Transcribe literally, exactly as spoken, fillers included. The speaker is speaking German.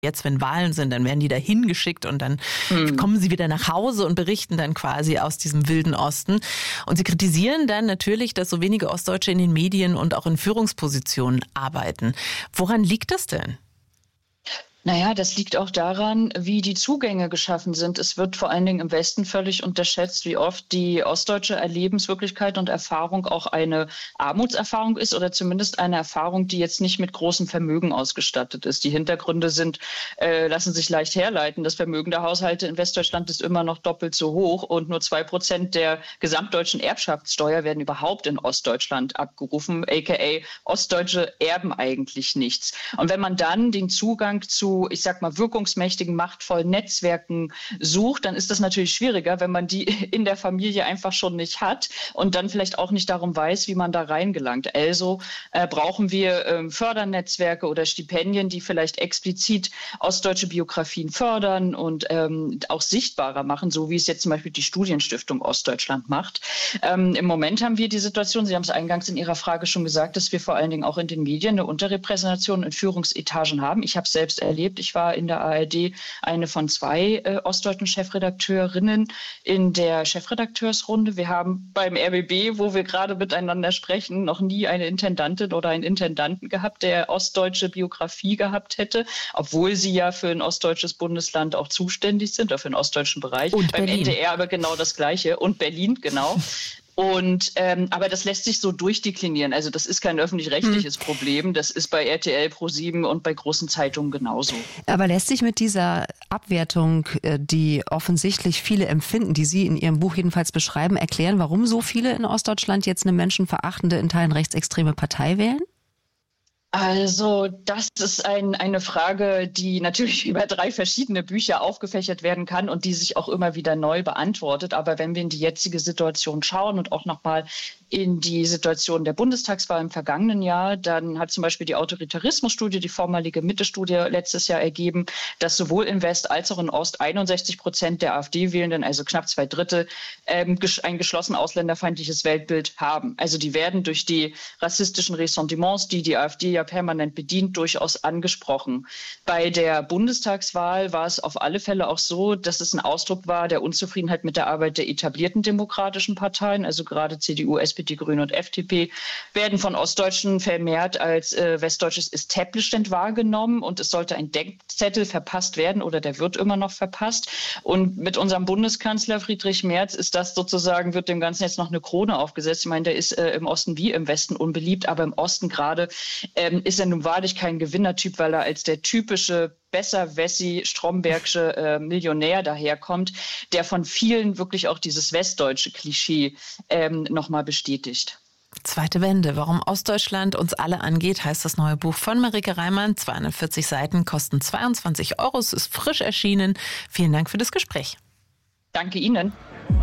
Jetzt, wenn Wahlen sind, dann werden die da hingeschickt und dann hm. kommen sie wieder nach Hause und berichten dann quasi aus diesem wilden Osten. Und sie kritisieren dann natürlich, dass so wenige Ostdeutsche in den Medien und auch in Führungspositionen arbeiten. Woran liegt das denn? Naja, das liegt auch daran, wie die Zugänge geschaffen sind. Es wird vor allen Dingen im Westen völlig unterschätzt, wie oft die ostdeutsche Erlebenswirklichkeit und Erfahrung auch eine Armutserfahrung ist oder zumindest eine Erfahrung, die jetzt nicht mit großem Vermögen ausgestattet ist. Die Hintergründe sind, äh, lassen sich leicht herleiten. Das Vermögen der Haushalte in Westdeutschland ist immer noch doppelt so hoch und nur zwei Prozent der gesamtdeutschen Erbschaftssteuer werden überhaupt in Ostdeutschland abgerufen, aka Ostdeutsche erben eigentlich nichts. Und wenn man dann den Zugang zu ich sag mal, wirkungsmächtigen, machtvollen Netzwerken sucht, dann ist das natürlich schwieriger, wenn man die in der Familie einfach schon nicht hat und dann vielleicht auch nicht darum weiß, wie man da reingelangt. Also äh, brauchen wir äh, Fördernetzwerke oder Stipendien, die vielleicht explizit ostdeutsche Biografien fördern und ähm, auch sichtbarer machen, so wie es jetzt zum Beispiel die Studienstiftung Ostdeutschland macht. Ähm, Im Moment haben wir die Situation, Sie haben es eingangs in Ihrer Frage schon gesagt, dass wir vor allen Dingen auch in den Medien eine Unterrepräsentation in Führungsetagen haben. Ich habe es selbst erlebt. Ich war in der A R D eine von zwei äh, ostdeutschen Chefredakteurinnen in der Chefredakteursrunde. Wir haben beim R B B, wo wir gerade miteinander sprechen, noch nie eine Intendantin oder einen Intendanten gehabt, der ostdeutsche Biografie gehabt hätte, obwohl sie ja für ein ostdeutsches Bundesland auch zuständig sind, oder für den ostdeutschen Bereich. Und beim Berlin. N D R aber genau das Gleiche. Und Berlin, genau. Und ähm, aber das lässt sich so durchdeklinieren. Also das ist kein öffentlich-rechtliches hm. Problem. Das ist bei R T L, ProSieben und bei großen Zeitungen genauso. Aber lässt sich mit dieser Abwertung, die offensichtlich viele empfinden, die Sie in Ihrem Buch jedenfalls beschreiben, erklären, warum so viele in Ostdeutschland jetzt eine menschenverachtende, in Teilen rechtsextreme Partei wählen? Also das ist ein, eine Frage, die natürlich über drei verschiedene Bücher aufgefächert werden kann und die sich auch immer wieder neu beantwortet. Aber wenn wir in die jetzige Situation schauen und auch nochmal in die Situation der Bundestagswahl im vergangenen Jahr, dann hat zum Beispiel die Autoritarismusstudie, die vormalige Mitte-Studie letztes Jahr ergeben, dass sowohl in West als auch in Ost einundsechzig Prozent der AfD-Wählenden, also knapp zwei Drittel, ähm, ein geschlossen ausländerfeindliches Weltbild haben. Also die werden durch die rassistischen Ressentiments, die die AfD ja permanent bedient, durchaus angesprochen. Bei der Bundestagswahl war es auf alle Fälle auch so, dass es ein Ausdruck war der Unzufriedenheit mit der Arbeit der etablierten demokratischen Parteien, also gerade C D U, S P D, Grüne und F D P, werden von Ostdeutschen vermehrt als äh, westdeutsches Establishment wahrgenommen und es sollte ein Denkzettel verpasst werden oder der wird immer noch verpasst. Und mit unserem Bundeskanzler Friedrich Merz ist das sozusagen, wird dem Ganzen jetzt noch eine Krone aufgesetzt. Ich meine, der ist äh, im Osten wie im Westen unbeliebt, aber im Osten gerade ähm, ist er nun wahrlich kein Gewinnertyp, weil er als der typische Besser-Wessi, Strombergsche äh, Millionär daherkommt, der von vielen wirklich auch dieses westdeutsche Klischee ähm, nochmal bestätigt. Zweite Wende, warum Ostdeutschland uns alle angeht, heißt das neue Buch von Marike Reimann. zweihundertvierzig Seiten, kosten zweiundzwanzig Euro, es ist frisch erschienen. Vielen Dank für das Gespräch. Danke Ihnen.